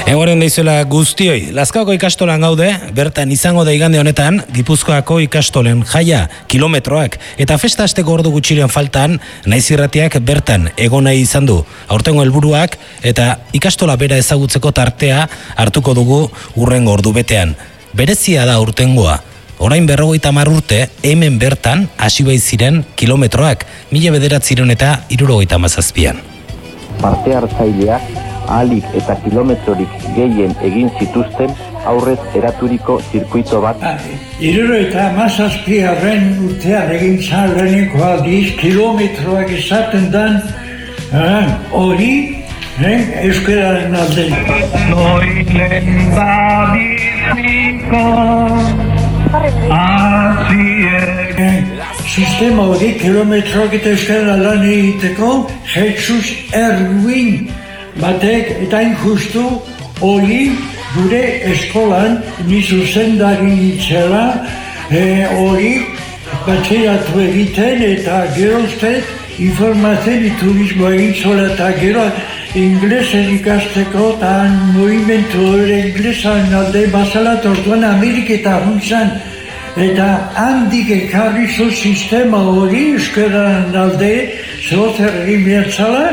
Eguaren daizuela guztioi, Lazkaoko ikastolan gaude, bertan izango da igande honetan, Gipuzkoako ikastolen jaia, kilometroak, eta festa hasteko ordu gutxiren faltan, Naiz Irratiak bertan egon nahi izan du. Aurtengo helburuak eta ikastola bera ezagutzeko tartea hartuko dugu hurrengo ordu betean. Berezia da aurtengoa. Orain 50 urte, hemen bertan hasi ziren kilometroak, 1977an. Parte hartzaileak ahalik eta kilometrorik gehien egin zituzten aurrez eraturiko zirkuito bat. 77 urtean egin zan leheneko aldiz, kilometroak izaten dan, hori euskararen alde. Noilen babiziko sistema hori kilometroak eta euskararen lan egiteko, Jesus Erwin batek eta injustu hori gure eskolan nizu zendari nitzela hori batxeratu egiten eta geroztet informazen turismoa egin zola eta gero inglesen ikasteko eta movimentu hori inglesan alde bazala tortuan Ameriketa huntzan eta handik ekarri zu sistema hori euskararen alde zozer egin behartzala.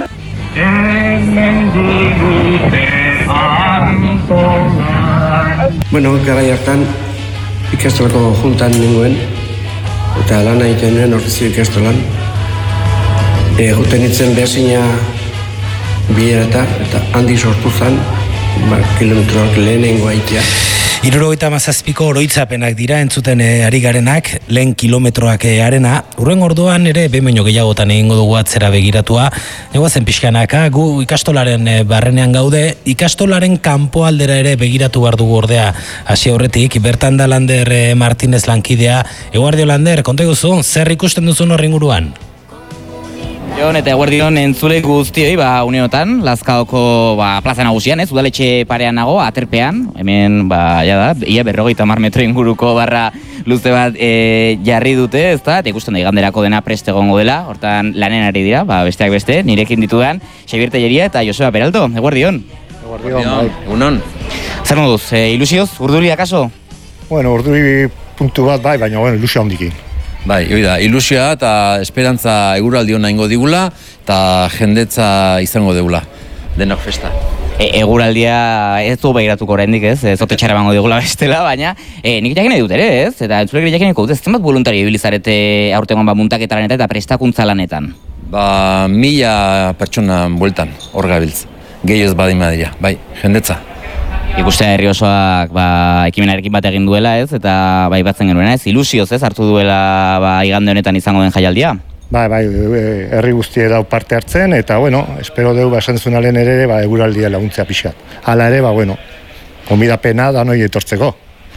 Bueno, garai hartan ikastolako juntan nengoen eta lan egiten nuen horrezio ikastolan. Juten nintzen behazina bilerata eta handi sortu zen kilometroak lehenengo aitea. 77ko oroitzapenak dira entzuten ari garenak, lehen kilometroak arena. Hurren orduan ere behin gehiagotan egingo dugu atzera begiratua. Egoazen pixkanaka, gu ikastolaren barrenean gaude, ikastolaren kanpoaldera ere begiratu behar dugu ordea hasi aurretik. Bertan da Lander Martínez lankidea. Eguardio Lander, konta guzu, zer ikusten duzun horren guruan? Eta eguerdion entzule guztioi, uneotan, Lazkaoko plaza nagusian, udaletxe parean nago, aterpean, hemen, ia 50 metro inguruko barra luze bat jarri dute, eta ikusten da iganderako dena prest egongo dela, hortan lanen ari dira, besteak beste, nirekin ditudan, Xabier Telleria eta Joseba Peralto, eguerdion. Eguerdion, egunon. Zer moduz, ilusioz, urduri akaso? Bueno, urduri puntu bat baina ilusio handikin. Bai, hori da, ilusioa eta esperantza eguraldi hona ingo digula eta jendetza izango digula, denok festa. Eguraldia ez du behiratuko oraindik ez, zote txara bango digula bestela, baina nik jakin nahi dut ere ez, eta entzulek jakin nahi dut, zenbat voluntari ibilizarete aurtengoan muntaketa lanetan eta prestakuntza lanetan? 1000 pertsona bueltan, hor gabiltz, gehioz badin badira, bai, jendetza. Ikustea herri osoak ekimenarekin bat egin duela ez, eta batzen genuena ez, ilusioz ez, hartu duela igande honetan izango den jaialdia? Bai, herri guztie dau parte hartzen, eta espero dugu esan duzunalen ere eguraldia laguntzea pixkat. Hala ere, konbidapena da noi etortzeko.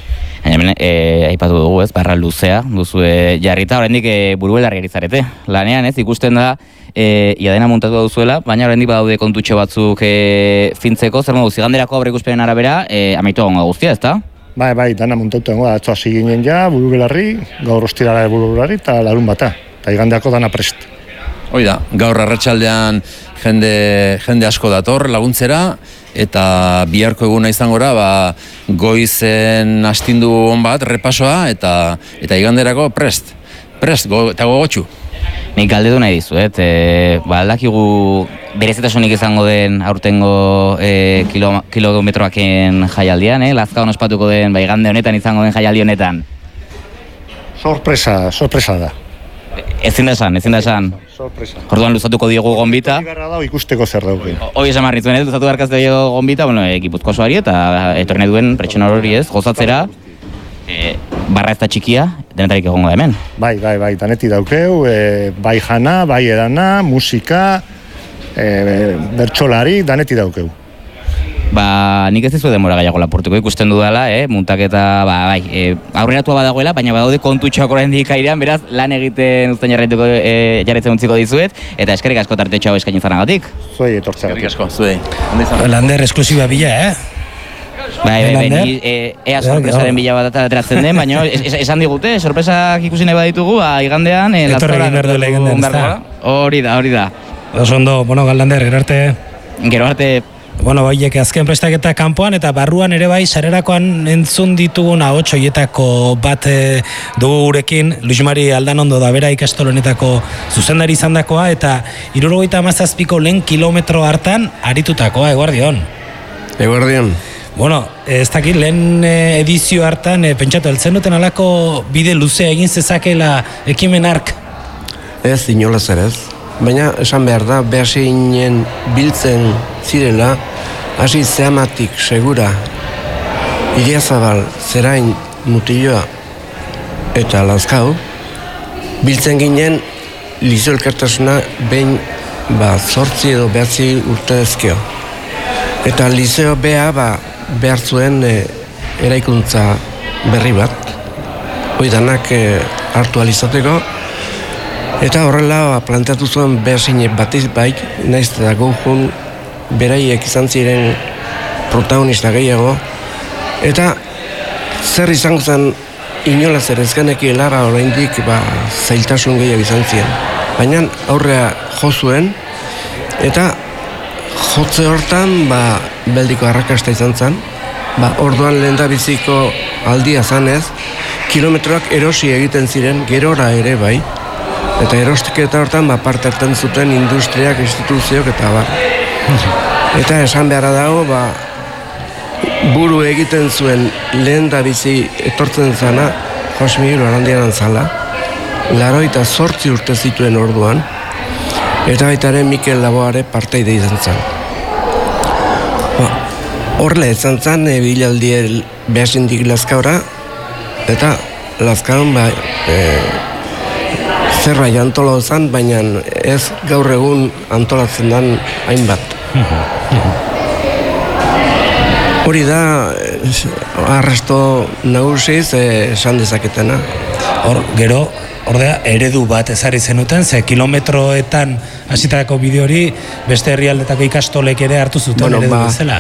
Aipatu dugu ez, barra luzea, duzue jarrita, oraindik burubelarri erizarete. Lanean ez, ikusten da, iadena montatu duzuela, baina oraindik badaude kontutxo batzuk fintzeko, zer modu, ziganderako aurreikuspenen arabera, amaitu egongo guztia, ezta? Bai, dana montatu egongo, atzo hasi ginen ja, burubelarri, gaur ostirala burubelarri eta larun bata, eta igandeako dana prest. Hoi da, gaur arratsaldean jende asko dator laguntzera, eta biharko eguna izango da, goizen astindu on bat, repasoa, eta iganderako prest, eta gogotxu. Nik galdetu nahi dizuet, aldakigu berezitasunik izango den aurtengo kilometroaken jaialdian, Lazkaon ospatuko den, igande honetan izango den jaialdi honetan. Sorpresa da. Ezin da esan. Sorpresa. Orduan luzatuko diogu gonbita. Igarra da, ikusteko zer dauken. Hoi esan marritzuen ez, luzatu garkazte diogu gonbita, Gipuzkoa osoari eta etorne duen pertsona hori ez, gozatzera, barra ez da txikia, denetarik egongo da hemen. Bai, daneti daukeu, bai jana, bai edana, musika, bertsolari, daneti daukeu. Nik ez dizu demora gaiago lapurtuko ikusten dudala, muntaketa, aurreratua badagoela, baina badaude kontutxoak oraindik airean, beraz, lan egiten uzten jarraitzen untziko dizuet, eta eskerrik asko tartetxo hau eskaini zanagatik. Zuei etortzea. Eskerrik asko, zuei. Lander esklusiba bila, Ni ea sorpresaren bila bat ateratzen den, baina esan digute, sorpresak ikusi nahi baditugu, igandean, Lazkaora hori da. Oso ondo, Lander, gero arte. Gero arte. Bueno, baiek azken prestaketa kanpoan eta barruan ere bai sarerakoan entzun ditugun ahots hoietako bat dugu gurekin. Luis Mari Aldanondo da bera ikastolonetako zuzendari izandakoa eta 77ko lehen kilometro hartan aritutakoa. Eguardion. Eguardion. Bueno, ez dakit lehen edizio hartan pentsatu heltzen duten alako bide luzea egin zezakela ekimen hark? Ez, inolaz ere ez. Baina esan behar da, behasinen biltzen zirela, hasi zehamatik segura, Iriazabal, Zerain, Mutiloa eta Lazkao, biltzen ginen Lizeo Elkartasuna behin 8 edo 9 urte ezkeo. Eta Lizeo behar zuen eraikuntza berri bat, oidanak hartu alizateko, eta horrela planteatu zuen behasine batiz baik, naiz eta gohun beraiek izan ziren protagonista gehiago, eta zer izango zen inolaz ere ezgenekiela, oraindik zailtasun gehiago izan ziren. Baina aurrea jo zuen, eta jotze hortan beldiko arrakasta izan zen, orduan lehendabiziko aldia zanez, kilometroak erosi egiten ziren, gerora ere bai, eta erostiketa hortan parte hartzen zuten industriak, instituziok eta bar. Eta esan beharra dago, buru egiten zuen lehendabizi etortzen zana, Jose Miguel Arandiaran zala, 88 urte zituen orduan, eta baitaren Mikel Laboare parteide izan zen. Horle izan zen, bilaldi behasindik Lazkaora, eta Lazkaon zerbait antolatu zen, baina ez gaur egun antolatzen den hainbat. Hori da, arrasto nagusiz esan dezaketena. Gero, ordea, eredu bat ezarri zenuten, ze kilometroetan hasitako bideo hori beste herrialdetako ikastolek ere hartu zuten eredu bezala.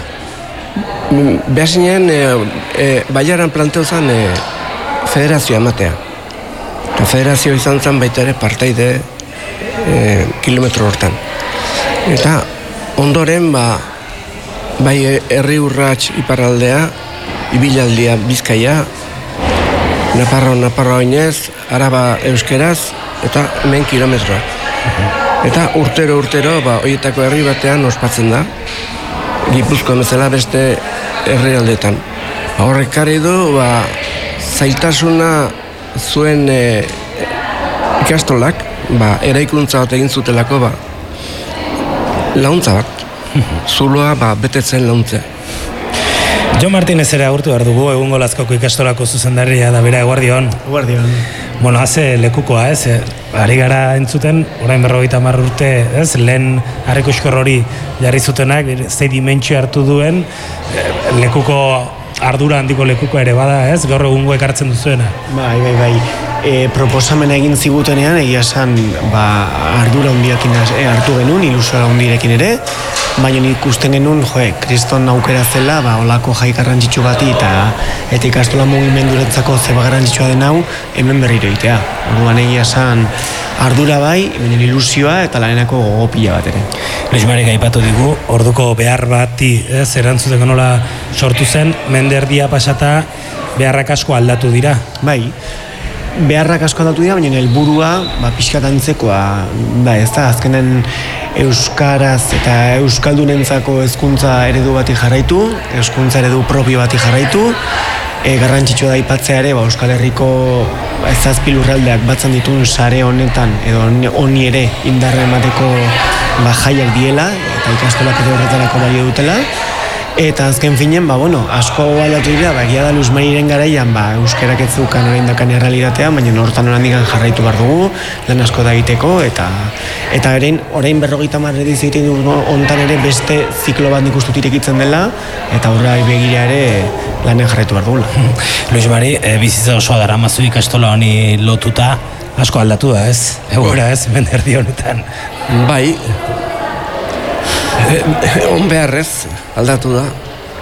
Behasinen, Baiaran planteo zen federazioa ematea. Federazio izan zen baita ere parteide kilometro hortan. Eta ondoren, bai herri urrats iparraldea, ibilaldia Bizkaia, Naparro oinez, Araba euskeraz, eta hemen kilometroa. Eta urtero, horietako herri batean ospatzen da, Gipuzkoa bezala beste herrialdetan. Horrek karri du, zailtasuna zuen ikastolak, eraikuntza bat egin zutelako, launtza bat, zuloa betetzen launtzea. Jon Martinez ere agurtu behar dugu, egungo Lazkaoko ikastolako zuzendaria da bera. Eguardion. Eguardion. Bueno, haze lekukoa, ari gara entzuten, orain 50 urte, lehen harrikuskor hori jarri zutenak, zei dimentsio hartu duen, lekuko ardura handiko lekuko ere bada, gaur egungo ekartzen duzuena. Bai. Proposamena egin zigutenean, egia esan, ardura hundiakin hartu genuen, ilusioa hundirekin ere, baina ikusten genuen, kriston aukera zela, olako jai garrantzitsu bati eta ikastola mugimenduretzako zeba garrantzitsua den hau, hemen berriro egitea. Orduan egia esan, ardura bai, hemen ilusioa eta lanenako gogopila bat ere. Luis Mari aipatu digu, orduko behar bati, erantzuteko nola sortu zen, mende erdia pasata beharrak asko aldatu dira. Bai, beharrak asko aldatu dira, baina helburua pixkat antzekoa, ez da, azkenen euskaraz eta euskaldunentzako hezkuntza eredu bati jarraitu, hezkuntza eredu propio bati jarraitu, garrantzitsua da aipatzea ere, Euskal Herriko 7 lurraldeak batzen dituen sare honetan, edo honi ere indarra emateko jaiak diela, eta ikastolak ere horretarako balio dutela, eta azken finen, asko aldatu dira, egia da Luis Mariren garaian, euskerak ez zukan orain dakan errealitatea, baina hortan orandikan jarraitu behar dugu, lan asko da egiteko, eta orain 50 ediz egiten dugu ontan ere beste ziklo bat nik ustut irekitzen dela, eta horra begira ere lanen jarraitu behar dugula. Luis Mari, bizitza osoa daramazu ikastola honi lotuta, asko aldatu da, egoera mende erdi honetan. Bai, on beharrez aldatu da.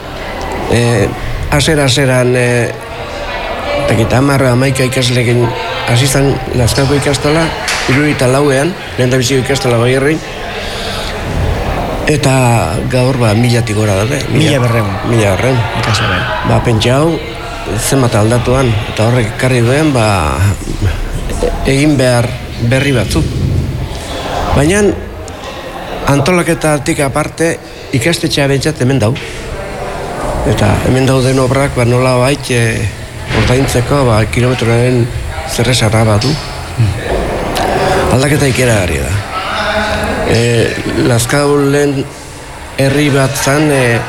Aseran, eta 10 ikaslekin hasi zen Lazkaoko ikastola, 74ean, lehen da biziko ikastola Baierrin. Eta gaur 1000-tik gora daude. 1200. Ikasle. Pentsa hau, zenbat aldatuan, eta horrek ekarri duen, egin behar berri batzuk. Baina, antolaketatik aparte, ikastetxea bentsat hemen dau. Eta hemen dauden obrak, nola bait, ordaintzeko, kilometroaren zerrezarra batu. Aldaketa ikeragarri da. Lazkaulen herri bat zan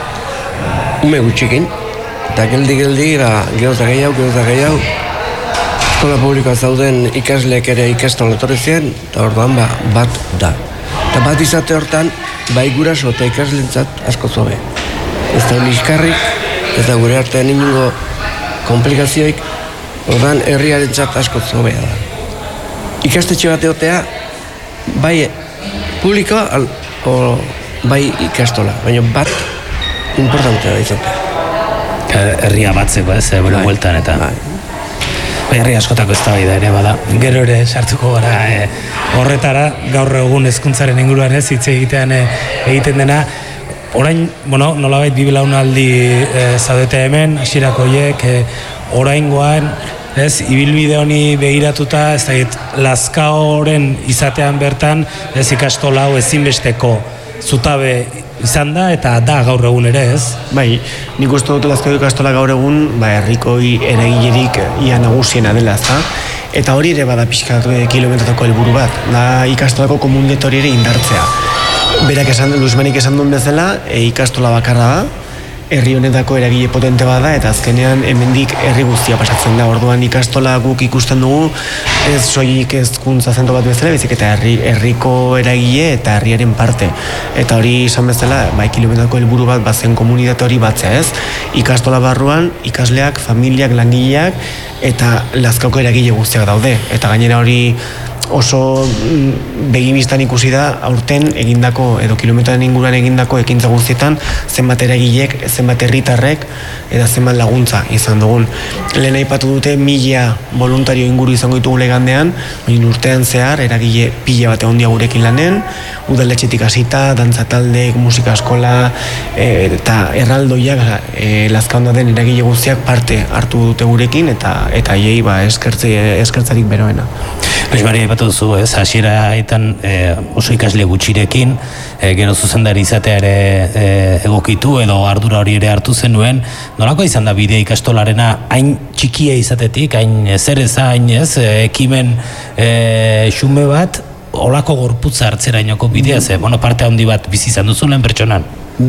ume gutxikin, eta geldi, geroz da gehiago, eskola publikoa zauden ikasleek ere ikastola etorri ziren, eta orduan bat da. Eta bat izate hortan, guraso eta ikaslentzat asko zobe. Ez da uliskarrik, ez da gure artean inungo komplikazioik, orduan herriarentzat asko zobea da. Ikastetxe bat egotea, bai publikoa, bai ikastola, baina bat importantea da izatea. Herria batzeko ez, bueltan eta... Herri askotako ez da bai da ere bada. Gero ere sartuko gara horretara, gaur egun hezkuntzaren inguruan ez, hitz egitean egiten dena. Orain, nolabait bi belaunaldi zaudete hemen, hasierako horiek, oraingoan, ez, ibilbide honi begiratuta, ez da, Lazkaoren izatean bertan, ez ikastola hau ezinbesteko zutabe izan da, eta da gaur egun ere, ez? Bai, nik uste dut Lazkao ikastola gaur egun, herrikoi eragilerik ia nagusiena dela, ezta? Eta hori ere bada pixka kilometrotako helburu bat, da ikastolako komunitatea ere indartzea. Berak Luzmanik esan duen bezala, ikastola bakarra da, herri honetako eragile potente bada, eta azkenean hemendik herri guztia pasatzen da. Orduan ikastola guk ikusten dugu, ez soilik hezkuntza zentro bat bezala, bezik eta herriko eragile eta herriaren parte. Eta hori izan bezala, kilometrako helburu bat bazen komunitate hori batzea, ez? Ikastola barruan, ikasleak, familiak, langileak, eta Lazkaoko eragile guztiak daude. Eta gainera hori oso begimistan ikusi da aurten egindako edo kilometroen inguruan egindako ekintza guztietan zenbat eragilek, zenbat herritarrek eta zenbat laguntza izan dugun. Lehen aipatu dute 1000 voluntario inguru izango ditugu legandean, baina urtean zehar eragile pila bat egondia gurekin lanen, udaletxetik hasita, dantza taldek, musika eskola eta erraldoiak Lazkaon den eragile guztiak parte hartu dute gurekin eta haiei eskertzarik beroena. Maria aipatu duzu, ez, hasieraetan oso ikasle gutxirekin, gero zuzendari izatea ere egokitu edo ardura hori ere hartu zenuen, nolako izan da bidea ikastolarena hain txikia izatetik, hain hain ez, ekimen xume bat, olako gorputza hartzerainoko bidea, parte handi bat bizi izan duzu lehen pertsonan?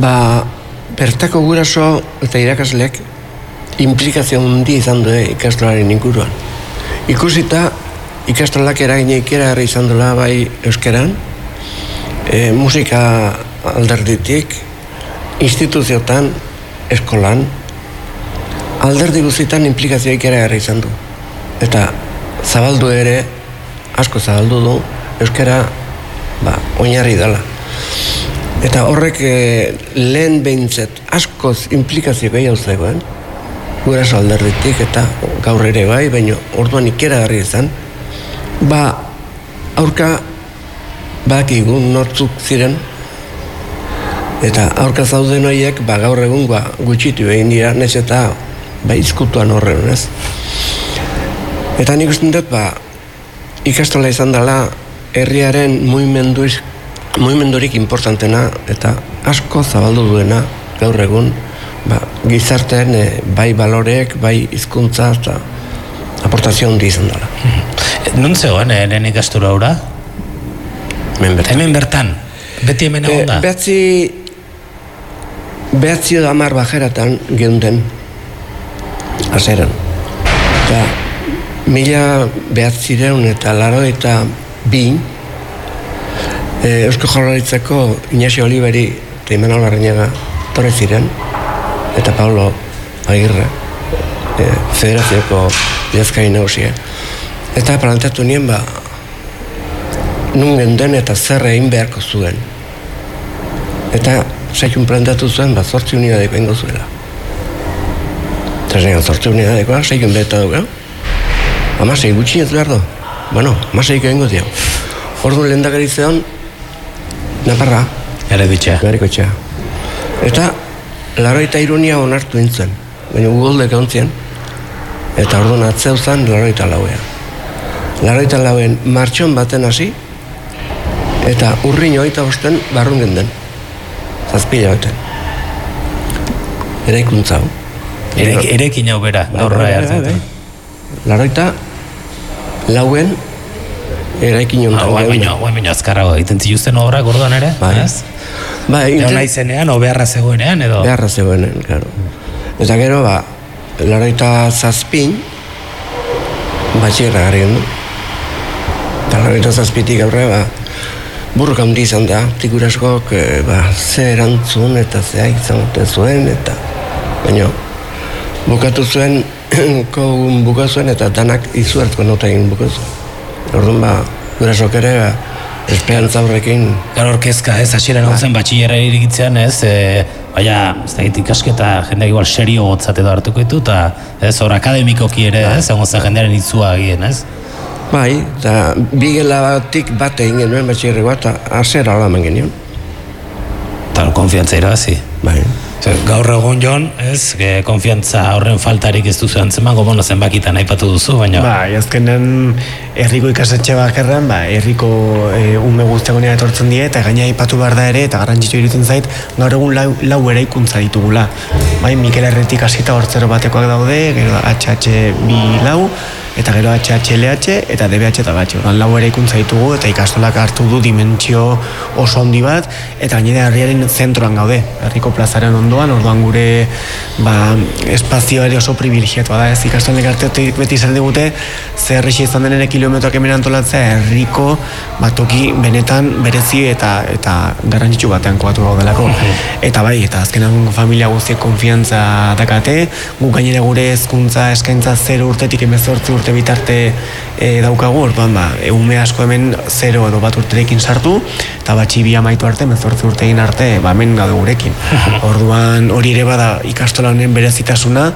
Bertako guraso eta irakaslek implikazio handi izan du ikastolaren inguruan. Ikusita, ikastolak eraginik eragarri izan dela bai euskeran, musika alderditik, instituziotan, eskolan, alderdi guztietan implikazioik eragarri izan du. Eta zabaldu ere, asko zabaldu du, euskera oinarri dela. Eta horrek lehen behintzet askoz implikazio gehiago zegoen, guraso alderditik eta gaur ere bai, baina orduan ikeragarri izan, aurka bakigu nortzuk ziren eta aurka zauden horiek gaur egun gutxitu egin dira, nez eta izkutuan horren, ez? Eta nik uste dut ikastola izan dela herriaren mugimendurik importantena eta asko zabaldu duena gaur egun gizartean bai baloreek, bai hizkuntza eta aportazio handi izan dela. Non zegoen lehen ikastura hura? Hemen bertan? Beti hemen egon da? Behatzi edo 10 bajeratan geunden azeran. Eta 1982 Eusko Jaurlaritzako Iñaxio Oliveri eta Imanol Larrañaga torri ziren, eta Pablo Agirre, federazioko idazkari nagusia. Eta planteatu nien nun geunden eta zer egin beharko zuen. Eta saikun planteatu zuen 8 unidadeko ingo zuela. Eta zenean 8 unidadekoa, saikun beheta dugu, 16 gutxinez behar du. 16 ingo dio. Orduan lehendakari zeon, Naparra. Garrikoetxea. Eta, 83 onartu nintzen, baina ugoldek ontzien, eta orduan atzeu zen 84. 84 martxon baten hasi, eta urrin 25 barrun genden. 7 hilabeten. Eraikuntza hau. Erekin hau bera, gaurra hartzen. 84 eraikin honetan. Baina azkarrago egiten zituzten obrak orduan ere? Nahi zenean, o beharra zegoenean edo? Beharra zegoenean, claro. Eta gero, 87 batxierra garen du. Eta 87tik aurre, burruk handi izan da, tikuraskok, ze erantzun eta zea izan zuen, eta baina bukatu zuen, bukatu zuen, eta danak izuertko nota egin bukatu zuen. Orduan, gurasok ere, esperantza horrekin. Gara orkezka, hasieran hau zen batxillerra irikitzean, baina, ez da ikasketa jendeak igual serio gotzat edo hartuko ditu, eta hor akademikoki ere, egon zen jendearen itzua egin, ez? Bai, eta bigela batik bate egin genuen batxillerrekoa, eta azera hola eman genion. Eta konfiantza irabazi. Bai. Gaur egun Jon, konfiantza horren faltarik ez duzu antzeman, gomono zenbakitan aipatu duzu, baina... Azkenen herriko ikastetxe bakarran, herriko ume guztiak honera etortzen die, eta gaina aipatu behar da ere, eta garrantzitsu iruditzen zait, gaur egun lau eraikuntza ditugula. Mikel Herretik hasita hortzero batekoak daude, gero HH2 lau, eta gero HHLH eta DBH eta batxe. Lau eraikuntza ditugu eta ikastolak hartu du dimentsio oso handi bat, eta gainera herriaren zentroan gaude, herriko plazaren ondoan, orduan gure espazio ere oso privilegiatua da, ez ikastolek artetik beti izan digute, zer herrixi izan den ere kilometroak hemen antolatzea herriko toki benetan berezi eta garrantzitsu batean koatu gaudelako. Eta bai, eta azkenan familia guztiek konfiantza dakate, guk gainera gure hezkuntza eskaintza 0 urtetik 18 urte bitarte daukagu, orduan ume asko hemen 0 edo 1 urterekin sartu, eta batxi 2 amaitu arte, 18 urtein arte, hemen gaude gurekin. Orduan hori ere bada ikastola honen berezitasuna,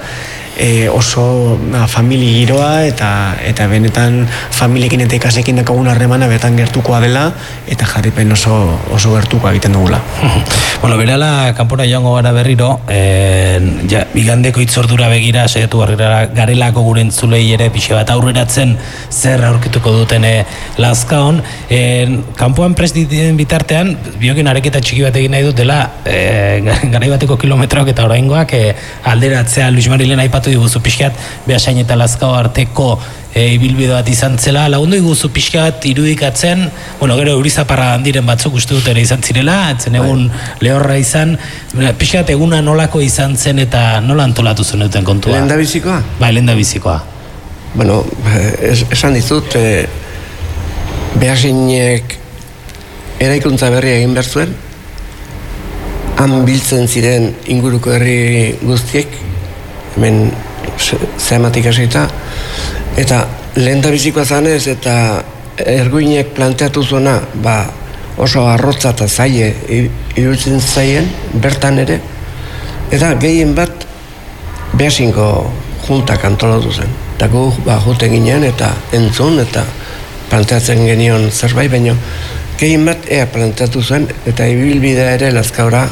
oso famili giroa eta benetan familiekin eta ikasekin dakagun harremana betan gertukoa dela eta jarripen oso gertukoa egiten dugula. Bueno, berala kanpora joango gara berriro, igandeko itzordura begira saiatu garelako gure entzulei ere pixe bat aurreratzen zer aurkituko duten Lazkaon. Kanpoan prest ditien bitartean, biokin areketa txiki bat egin nahi dut dela garai bateko kilometroak eta oraingoak alderatzea. Luis Marilen aipatu diguzu pixkat, Beasain eta Lazkao arteko ibilbide bat izan zela, lagundu iguzu pixkat irudikatzen, gero eurizaparra handiren batzuk uste dut ere izan zirela, etzen egun lehorra izan, pixkat eguna nolako izan zen eta nola antolatu zenuten kontua? Lehendabizikoa? Bai, lehendabizikoa. Esan dizut, Beasainek eraikuntza berria egin behar zuen, han biltzen ziren inguruko herri guztiek, hemen zehamatik hasita, eta lehendabizikoa zanez eta Erguinek planteatu zuena oso arrotza eta zaie iruditzen zaien bertan ere, eta gehien bat Beasinko juntak antolatu zen, eta gu juten ginen eta entzun eta planteatzen genion zerbait, baina gehien bat ea planteatu zen eta ibilbidea ere Lazkaora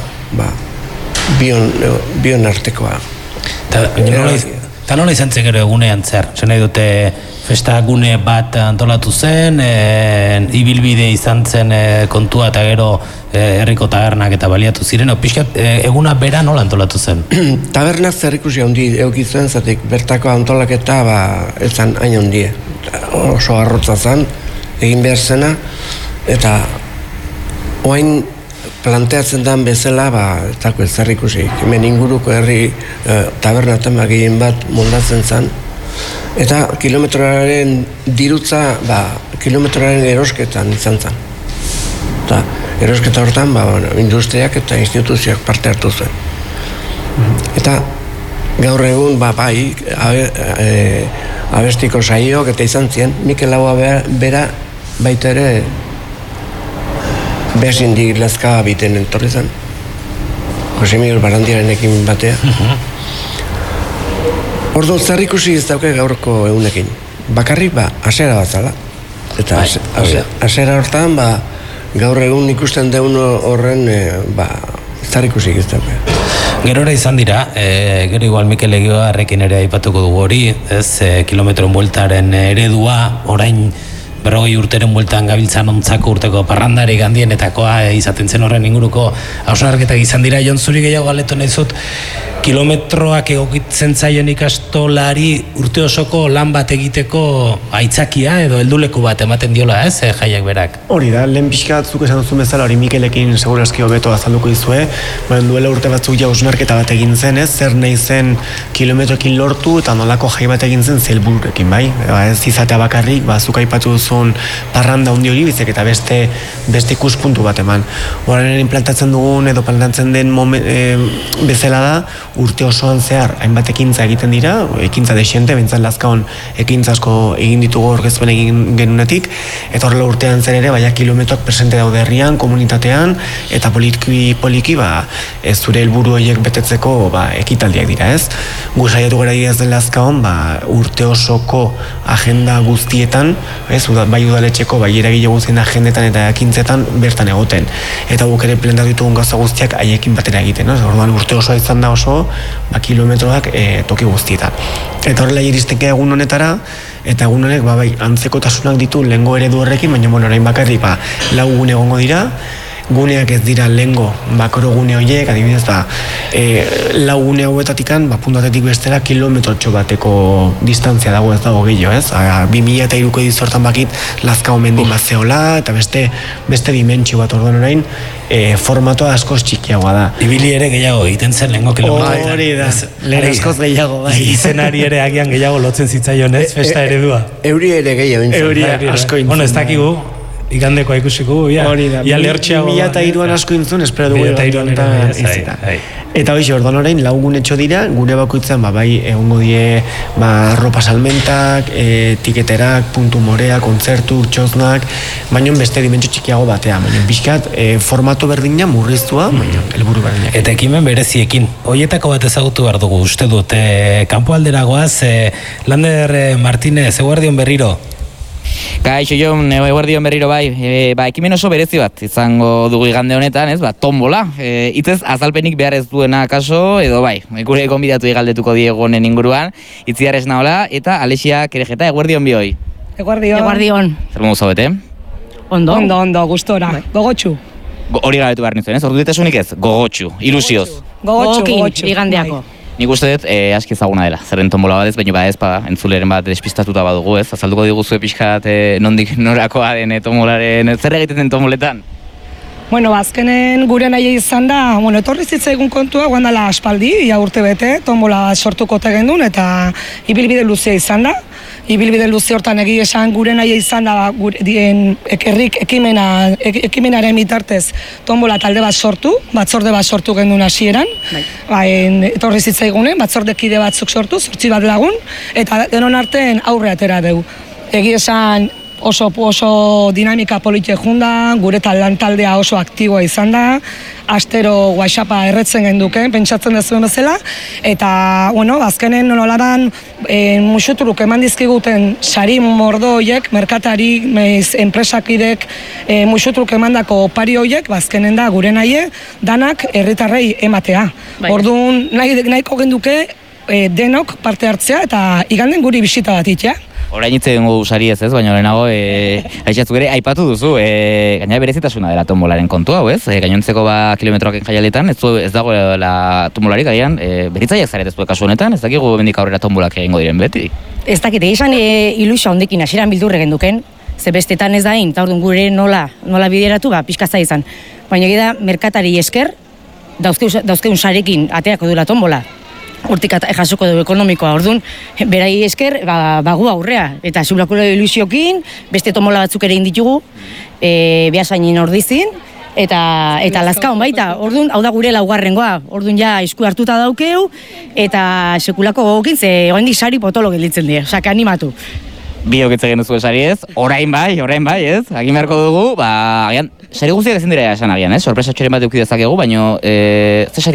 bion artekoa. Eta nola izan zen gero egunean zer? Zer nahi dute festa gune bat antolatu zen, ibilbide izan zen kontua eta gero herriko tabernak eta baliatu ziren, pixkat eguna bera nola antolatu zen? Tabernak zer ikusi handi eukizuen, zatik bertako antolaketa ezan hain handie. Oso arrotza zen, egin behar zena, eta oain planteatzen den bezala, etako ez zer ikusi. Hemen inguruko herri tabernaten gehien bat moldatzen zen. Eta kilometroaren dirutza, kilometroaren erosketan izan zen. Eta erosketa hortan, industriak eta instituzioak parte hartu zuen. Eta gaur egun, abestiko saioak eta izan ziren, Mikel Laboa bera baita ere Beasindik Lazka biten entorri zen. Jose Miguel Barandiarenekin batea. Orduan, zer ikusi ez dauke gaurko egunekin. Bakarrik, asera bat zala. Eta asera hortan, gaur egun ikusten deun horren, zer ikusik ez dago. Gerora izan dira, gero igual Mikel Egioarrekin ere aipatuko dugu hori, ez, kilometron bueltaren eredua, orain 40 urteren bueltan gabiltzan ontzako urteko parrandari gandienetakoa izaten zen horren inguruko hausnarketak izan dira. Jon, zuri gehiago galetu nahi zut, kilometroak egokitzen zaion ikastolari urte osoko lan bat egiteko aitzakia edo helduleku bat ematen diola, ez, jaiak berak? Hori da, lehen pixka batzuk esan duzun bezala, hori Mikelekin segurazki hobeto azalduko dizue, baina duela urte batzuk ja hausnarketa bat egin zen, ez, zer nahi zen kilometroekin lortu eta nolako jai bat egin zen zelbururekin, bai? Ez izatea bakarrik, zuk aipatu duzun parranda handi hori bizek eta beste ikuspuntu bat eman. Horren implantatzen dugun edo plantatzen den bezala da, urte osoan zehar hainbat ekintza egiten dira, ekintza desiente, bentzat Lazkaon ekintza asko egin ditugu orkezpen egin genunetik, eta horrela urtean zen ere, baina kilometroak presente daude herrian, komunitatean, eta poliki, zure helburu horiek betetzeko ekitaldiak dira, ez? Gu saiatu gara idaz den Lazkaon, urte osoko agenda guztietan, ez? Bai udaletxeko, bai eragile guztien agendetan eta ekintzetan bertan egoten. Eta guk ere planteatu ditugun gauza guztiak haiekin batera egiten, ez? Orduan urte osoa izan da oso, kilometroak toki guztietan. Eta horrela iristeke egun honetara, eta egun honek antzekotasunak ditu lehengo eredu horrekin, baina orain bakarrik 4 gune egongo dira, guneak ez dira lehengo bakoro gune horiek, adibidez 4 gune hauetatikan, puntatetik bestera kilometrotxo bateko distantzia dago, ez dago gehiago, ez? 2003ko edizortan bakit Lazkao mendin bat zehola, eta beste dimentsio bat orduan orain, formatoa askoz txikiagoa da. Ibili ere gehiago egiten zen lehengo kilometroetan. Hori da, lehen askoz gehiago, bai. Izenari ere agian gehiago lotzen zitzaion, ez? Festa eredua. Euri ere gehiago intzen. Euri asko intzen. Ez dakigu, igandekoa ikusiko, hori da, 2003an asko intzun, espero dugu eta hoxe, orduan orain 4 gunetxo dira, gune bakoitzan bai egongo die ropa salmentak, tiketerak, puntu morea, kontzertu, txosnak, baina beste dimentsio txikiago batean, baina bizkat formato berdina murriztua, baina helburu berdinak. Eta ekimen bereziekin, hoietako bat ezagutu behar dugu, uste dut, kanpo alderagoaz, Lander Martínez, eguerdion berriro. Kaixo Jon, eguerdion berriro bai, ekimen oso berezi bat izango dugu igande honetan, ez, tombola, hitzez azalpenik behar ez duena kaso, edo bai, gure gonbidatu galdetuko diegu honen inguruan, itziar esna hola, eta Alexia Kerejeta, eguerdion bioi. Eguerdion. Zer modu zaudete? Ondo, gustora, gogotxu. Hori galdetu behar nizuen, ez, ordutasunik ez, gogotxu, ilusioz. Gogotxu, igandeako. Nik uste dut, aski ezaguna dela, zerren tombola bat ez, baina entzuleren bat despistatuta badugu ez, azalduko diguzue pixkat nondik norakoa den tombolaren, zer egiten den tomboletan? Bueno, azkenen gure nahi izan da, etorri zitzaigun kontua, guandala aspaldi, ia urte bete, tombola sortuko tegendun, eta ibilbide luzea izan da. Ibilbide luze hortan egia esan gure nahi izan da herrik ekimenaren bitartez tombola talde bat sortu, batzorde bat sortu gendun hasieran, etorri zitzaigunen, batzordekide batzuk sortu, 8 bat lagun, eta denon artean aurre atera dugu. Egia esan oso dinamika politik junda, gure taldea oso aktiboa izan da, astero WhatsAppa erretzen genduken, pentsatzen dezuen bezala, eta, azkenen nolaran musuturuk eman dizkiguten sari mordo horiek, merkatari, enpresakidek musuturuk emandako opari horiek, azkenen da gure nahi, danak herritarrei ematea. Orduan, nahiko genduke denok parte hartzea, eta iganden guri bisita bat itea. Orain hitz egingo sari ez, baina lehenago aixatzuk ere aipatu duzu, gaina berezitasuna dela tombolaren kontu hau, ez? Gainontzeko kilometroak jaialetan, ez dago tombolarik gaian, beritzaileak zaret ez kasu honetan, ez dakigu bendik aurrera tombolak egingo diren beti? Ez dakit, esan ilusio hondekin hasieran bildurre genduken, ze bestetan ez dain, eta orduan gure nola bideratu, pixkatza izan. Baina egida, merkatari esker, dauzkeun sarekin ateako duela tombola. Hortik jasuko dugu ekonomikoa, orduan, berai esker, bagu aurrea. Eta zulako ilusiokin, beste tombola batzuk ere inditugu, behasainin ordizin, eta Lazkaon baita. Orduan, hau da gure laugarrengoa. Orduan ja esku hartuta daukeu, eta sekulako gogokin, ze oraindik sari potolo gelditzen dira. Osaka, animatu. Biok etzegen duzu sari ez, orain bai, ez? Agin beharko dugu, agian, sari guztiak ezin dira esan agian, ez? Sorpresa txoren bat eukidezakegu, baina, ze sari